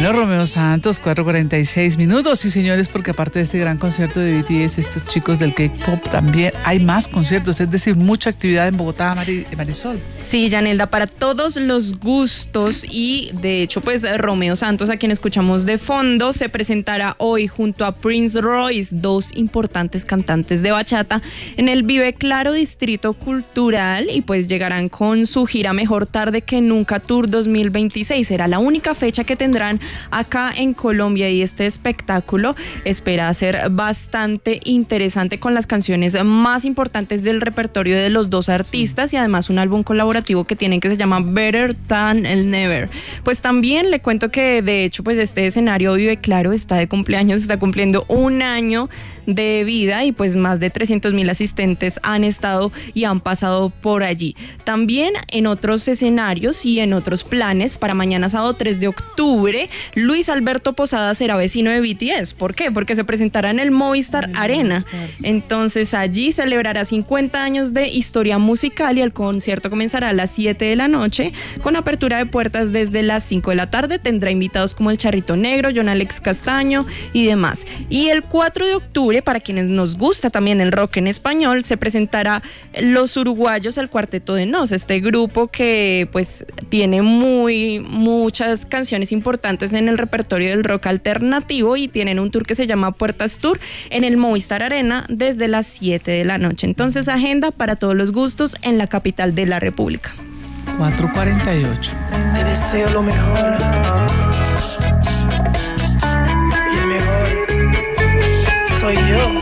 Bueno, Romeo Santos, 4:46. Sí, señores, porque aparte de este gran concierto de BTS, estos chicos del K-pop, también hay más conciertos, es decir, mucha actividad en Bogotá, Marisol. Sí, Yanelda, para todos los gustos, y de hecho, pues Romeo Santos, a quien escuchamos de fondo, se presentará hoy junto a Prince Royce, dos importantes cantantes de bachata, en el Vive Claro Distrito Cultural, y pues llegarán con su gira Mejor Tarde que Nunca Tour 2026. Será la única fecha que tendrán acá en Colombia, y este espectáculo espera ser bastante interesante, con las canciones más importantes del repertorio de los dos artistas, y además un álbum colaborativo que tienen que se llama Better Than Never. Pues también le cuento que de hecho pues este escenario Vive Claro está de cumpleaños, está cumpliendo un año de vida, y pues más de 300,000 asistentes han estado y han pasado por allí. También en otros escenarios y en otros planes, para mañana sábado 3 de octubre, Luis Alberto Posada será vecino de BTS. ¿Por qué? Porque se presentará en el Movistar Arena. Entonces allí celebrará 50 años de historia musical, y el concierto comenzará a las 7 de la noche con apertura de puertas desde las 5 de la tarde. Tendrá invitados como el Charrito Negro, John Alex Castaño y demás. Y el 4 de octubre, para quienes nos gusta también el rock en español, se presentará Los Uruguayos, el Cuarteto de Nos, este grupo que pues tiene muchas canciones importantes en el repertorio del rock alternativo, y tienen un tour que se llama Puertas Tour en el Movistar Arena desde las 7 de la noche. Entonces, agenda para todos los gustos en la capital de la República. 4:48. Te deseo lo mejor. Y el mejor soy yo.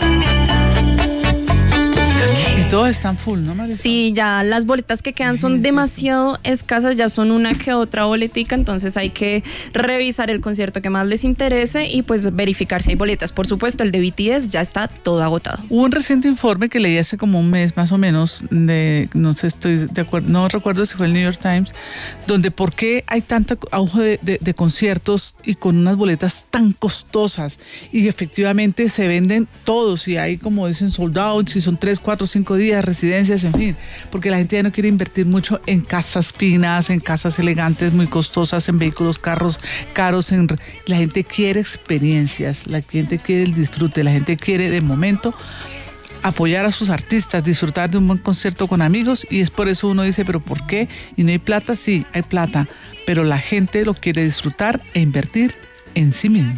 Y todos están full, ¿no, Marisol? Sí, ya las boletas que quedan son demasiado escasas, ya son una que otra boletica, entonces hay que revisar el concierto que más les interese y pues verificar si hay boletas. Por supuesto, el de BTS ya está todo agotado. Hubo un reciente informe que leí hace como un mes más o menos, no sé, estoy de acuerdo, no recuerdo si fue el New York Times, donde por qué hay tanto auge de conciertos y con unas boletas tan costosas, y efectivamente se venden todos, y hay, como dicen, sold out, si son 3, 4, 5 días, residencias, en fin, porque la gente ya no quiere invertir mucho en casas finas, en casas elegantes, muy costosas, en vehículos, carros caros, la gente quiere experiencias, la gente quiere el disfrute, la gente quiere de momento apoyar a sus artistas, disfrutar de un buen concierto con amigos, y es por eso uno dice, ¿pero por qué? ¿Y no hay plata? Sí, hay plata, pero la gente lo quiere disfrutar e invertir en sí mismo.